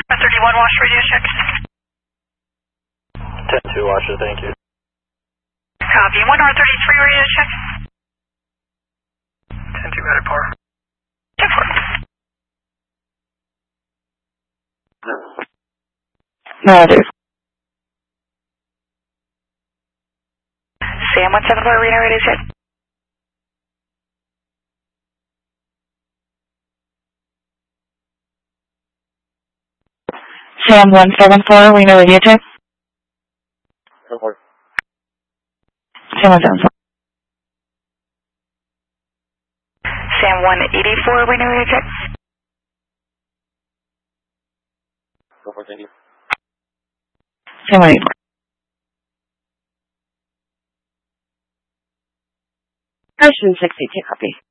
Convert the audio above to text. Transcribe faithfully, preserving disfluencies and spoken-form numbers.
thirty-one wash radio check. ten two washer, thank you. Copy. one R thirty-three radio check. ten two added power. ten four. Roger. Sam one seven four Reno radio check. Sam one seven four Reno radio check. Sam one seven four. Sam one eighty-four Reno radio check. Sam one eighty-four. Ocean sixty-two, copy.